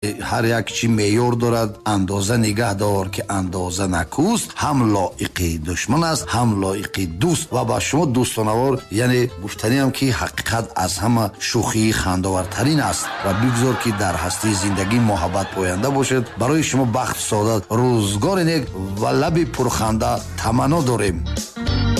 ҳар як чӣ меъёр дорад, андоза нигаҳ дор ки андоза накуст, ҳам лоиқи душман аст, ҳам лоиқи дӯст. ва ба шумо дӯстонавор, яъне гуфтаниам ки ҳақиқат аз ҳама шӯхии хандовартарин аст ва бигзор ки дар ҳастии зиндагӣ муҳаббат поянда бошед. барои шумо бахту саодат, рӯзгори нек ва лаби пурханда таманно дорем.